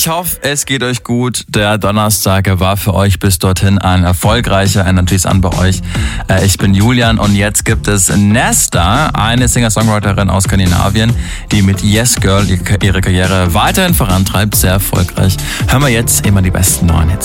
Ich hoffe, es geht euch gut. Der Donnerstag war für euch bis dorthin ein erfolgreicher Energy Sun bei euch. Ich bin Julian und jetzt gibt es Nesta, eine Singer-Songwriterin aus Skandinavien, die mit Yes Girl ihre Karriere weiterhin vorantreibt, sehr erfolgreich. Hören wir jetzt immer die besten neuen Hits.